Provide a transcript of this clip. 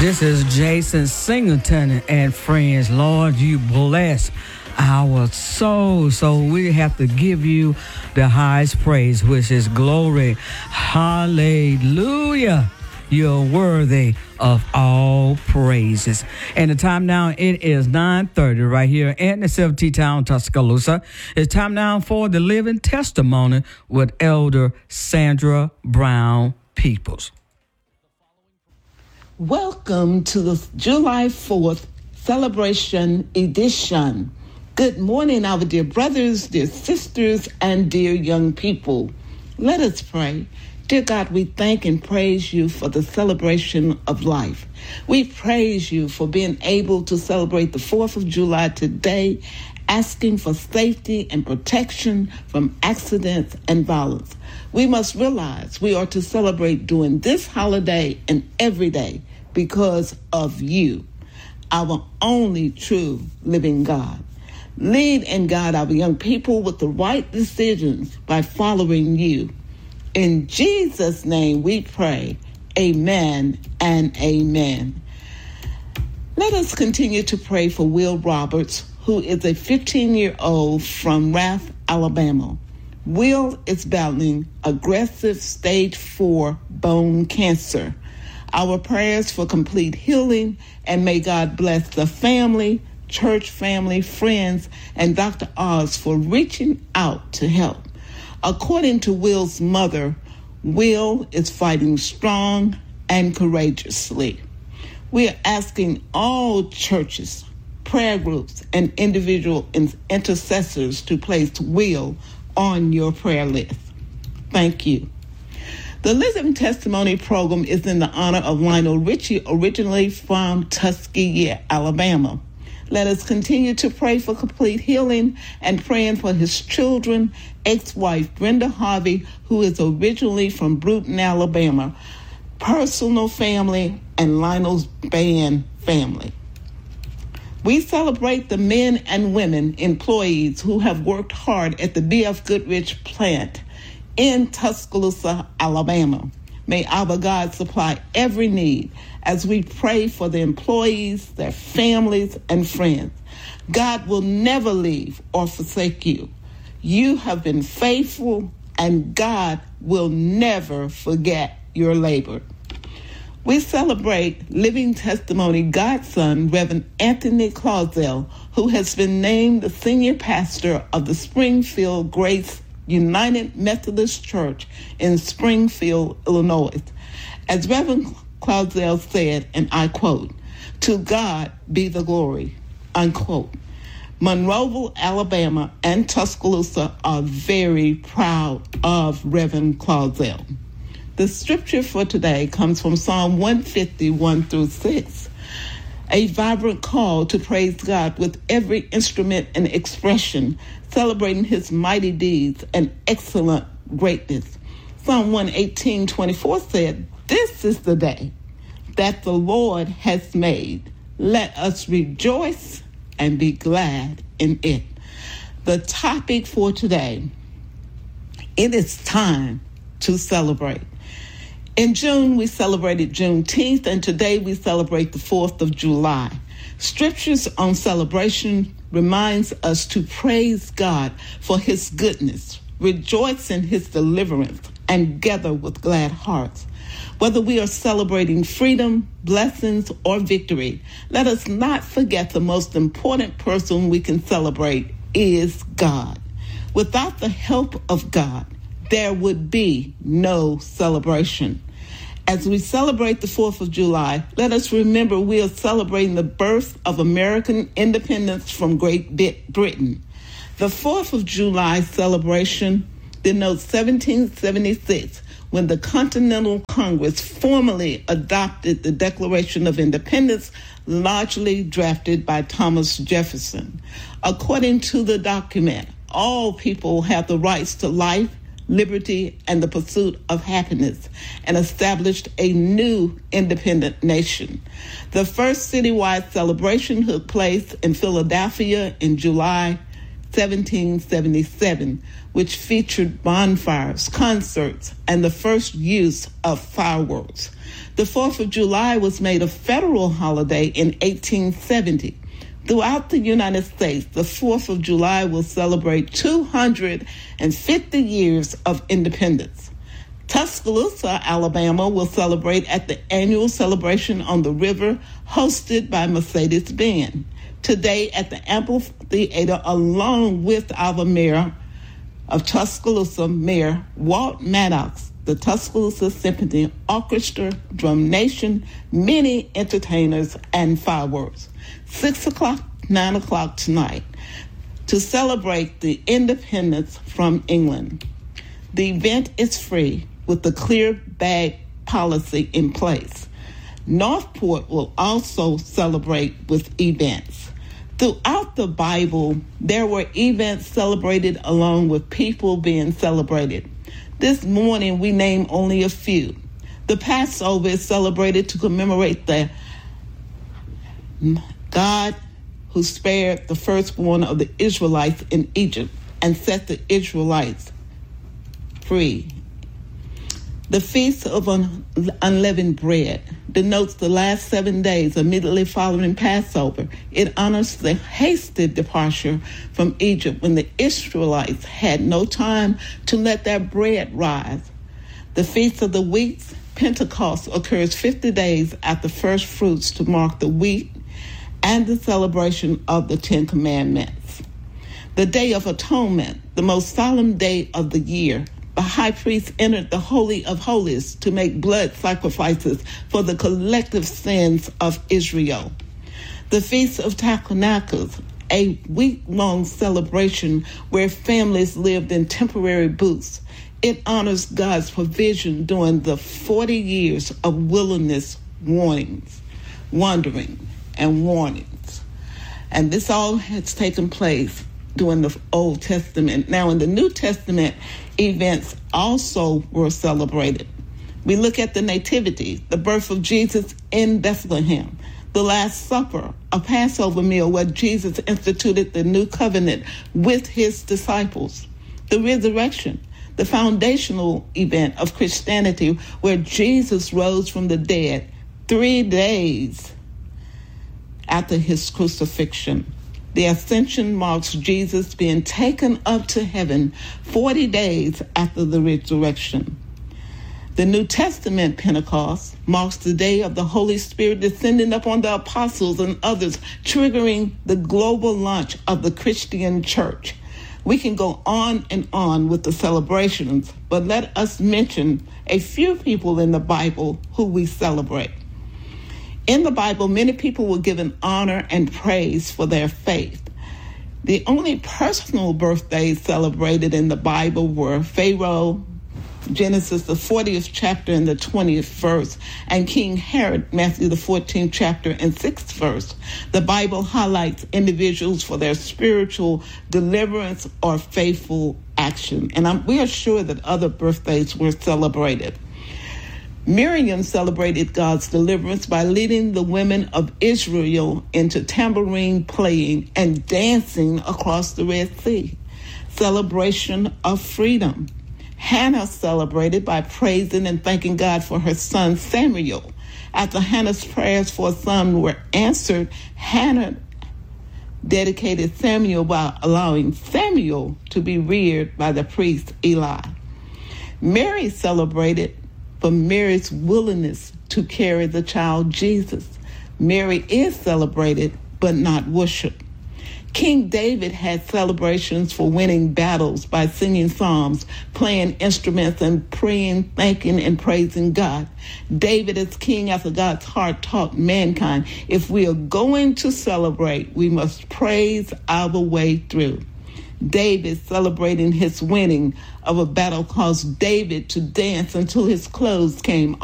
This is Jason Singleton and friends. Lord, you bless our soul. So we have to give you the highest praise, which is glory. Hallelujah. You're worthy of all praises. And the time now, it is 9:30 right here in the 7T Town, Tuscaloosa. It's time now for the living testimony with Elder Sandra Brown Peoples. Welcome to the July 4th celebration edition. Good morning, our dear brothers, dear sisters, and dear young people. Let us pray. Dear God, we thank and praise you for the celebration of life. We praise you for being able to celebrate the 4th of July today, asking for safety and protection from accidents and violence. We must realize we are to celebrate during this holiday and every day because of you, our only true living God. Lead and guide our young people with the right decisions by following you. In Jesus' name we pray, amen and amen. Let us continue to pray for Will Roberts, who is a 15-year-old from Rath, Alabama. Will is battling aggressive stage 4 bone cancer. Our prayers for complete healing, and may God bless the family, church family, friends, and Dr. Oz for reaching out to help. According to Will's mother, Will is fighting strong and courageously. We are asking all churches, prayer groups, and individual intercessors to place Will on your prayer list. Thank you. The Living Testimony program is in the honor of Lionel Richie, originally from Tuskegee, Alabama. Let us continue to pray for complete healing and praying for his children, ex-wife Brenda Harvey, who is originally from Bruton, Alabama, personal family, and Lionel's band family. We celebrate the men and women employees who have worked hard at the B.F. Goodrich plant in Tuscaloosa, Alabama. May our God supply every need as we pray for the employees, their families, and friends. God will never leave or forsake you. You have been faithful, and God will never forget your labor. We celebrate Living Testimony Godson, Reverend Anthony Clausell, who has been named the senior pastor of the Springfield Grace United Methodist Church in Springfield, Illinois. As Reverend Clausell said, and I quote, "To God be the glory," unquote. Monroeville, Alabama, and Tuscaloosa are very proud of Reverend Clausell. The scripture for today comes from Psalm 151 through 6. A vibrant call to praise God with every instrument and expression, celebrating his mighty deeds and excellent greatness. Psalm 118:24 said, "This is the day that the Lord has made. Let us rejoice and be glad in it." The topic for today, it is time to celebrate. In June, we celebrated Juneteenth, and today we celebrate the 4th of July. Scriptures on celebration reminds us to praise God for his goodness, rejoice in his deliverance, and gather with glad hearts. Whether we are celebrating freedom, blessings, or victory, let us not forget the most important person we can celebrate is God. Without the help of God, there would be no celebration. As we celebrate the 4th of July, let us remember we are celebrating the birth of American independence from Great Britain. The 4th of July celebration denotes 1776, when the Continental Congress formally adopted the Declaration of Independence, largely drafted by Thomas Jefferson. According to the document, all people have the rights to life, liberty, and the pursuit of happiness, and established a new independent nation. The first citywide celebration took place in Philadelphia in July 1777, which featured bonfires, concerts, and the first use of fireworks. The 4th of July was made a federal holiday in 1870. Throughout the United States, the 4th of July will celebrate 250 years of independence. Tuscaloosa, Alabama will celebrate at the annual celebration on the river hosted by Mercedes-Benz. Today at the Amphitheater, along with our mayor of Tuscaloosa, Mayor Walt Maddox, the Tuscaloosa Symphony Orchestra, Drum Nation, many entertainers, and fireworks. 6 o'clock, 9 o'clock tonight to celebrate the independence from England. The event is free with the clear bag policy in place. Northport will also celebrate with events. Throughout the Bible, there were events celebrated along with people being celebrated. This morning, we name only a few. The Passover is celebrated to commemorate the God who spared the firstborn of the Israelites in Egypt and set the Israelites free. The Feast of Unleavened Bread denotes the last 7 days immediately following Passover. It honors the hasty departure from Egypt when the Israelites had no time to let their bread rise. The Feast of the Weeks, Pentecost, occurs 50 days after first fruits to mark the wheat and the celebration of the Ten Commandments. The Day of Atonement, the most solemn day of the year, the high priest entered the Holy of Holies to make blood sacrifices for the collective sins of Israel. The Feast of Tabernacles, a week-long celebration where families lived in temporary booths. It honors God's provision during the 40 years of wilderness wandering and warnings. And this all has taken place during the Old Testament. Now, in the New Testament, events also were celebrated. We look at the Nativity, the birth of Jesus in Bethlehem, the Last Supper, a Passover meal where Jesus instituted the new covenant with his disciples, the resurrection, the foundational event of Christianity where Jesus rose from the dead 3 days after his crucifixion. The ascension marks Jesus being taken up to heaven 40 days after the resurrection. The New Testament Pentecost marks the day of the Holy Spirit descending upon the apostles and others, triggering the global launch of the Christian church. We can go on and on with the celebrations, but let us mention a few people in the Bible who we celebrate. In the Bible, many people were given honor and praise for their faith. The only personal birthdays celebrated in the Bible were Pharaoh, Genesis, the 40th chapter and the 20th verse, and King Herod, Matthew, the 14th chapter and 6th verse. The Bible highlights individuals for their spiritual deliverance or faithful action. And we are sure that other birthdays were celebrated. Miriam celebrated God's deliverance by leading the women of Israel into tambourine playing and dancing across the Red Sea. Celebration of freedom. Hannah celebrated by praising and thanking God for her son Samuel. After Hannah's prayers for a son were answered, Hannah dedicated Samuel by allowing Samuel to be reared by the priest Eli. Mary celebrated for Mary's willingness to carry the child Jesus. Mary is celebrated, but not worshiped. King David had celebrations for winning battles by singing psalms, playing instruments, and praying, thanking, and praising God. David, as king after God's heart, taught mankind, if we are going to celebrate, we must praise our way through. David celebrating his winning of a battle caused David to dance until his clothes came